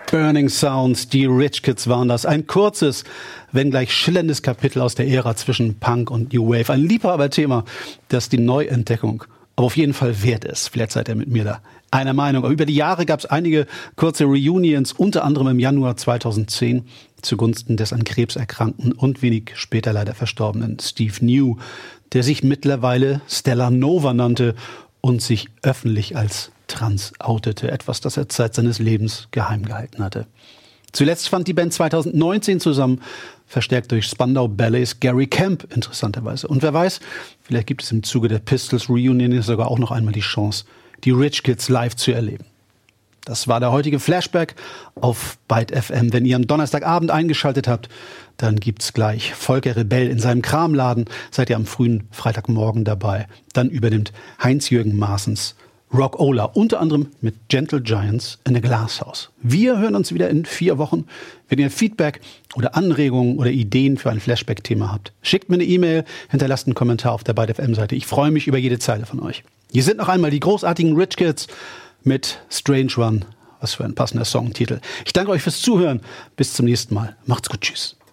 Burning Sounds, die Rich Kids waren das. Ein kurzes, wenn gleich schillerndes Kapitel aus der Ära zwischen Punk und New Wave. Ein Liebhaberthema, das die Neuentdeckung aber auf jeden Fall wert ist. Vielleicht seid ihr mit mir da einer Meinung. Aber über die Jahre gab es einige kurze Reunions, unter anderem im Januar 2010 zugunsten des an Krebs erkrankten und wenig später leider verstorbenen Steve New, der sich mittlerweile Stella Nova nannte und sich öffentlich als trans outete. Etwas, das er Zeit seines Lebens geheim gehalten hatte. Zuletzt fand die Band 2019 zusammen, verstärkt durch Spandau Ballets, Gary Camp interessanterweise. Und wer weiß, vielleicht gibt es im Zuge der Pistols Reunion sogar auch noch einmal die Chance, die Rich Kids live zu erleben. Das war der heutige Flashback auf Byte FM. Wenn ihr am Donnerstagabend eingeschaltet habt, dann gibt's gleich Volker Rebell in seinem Kramladen. Seid ihr am frühen Freitagmorgen dabei. Dann übernimmt Heinz-Jürgen Maaßens Rock-Ola, unter anderem mit Gentle Giants in a Glass House. Wir hören uns wieder in 4 Wochen. Wenn ihr Feedback oder Anregungen oder Ideen für ein Flashback-Thema habt, schickt mir eine E-Mail, hinterlasst einen Kommentar auf der Byte FM-Seite. Ich freue mich über jede Zeile von euch. Hier sind noch einmal die großartigen Rich Kids mit Strange One. Was für ein passender Songtitel. Ich danke euch fürs Zuhören. Bis zum nächsten Mal. Macht's gut. Tschüss.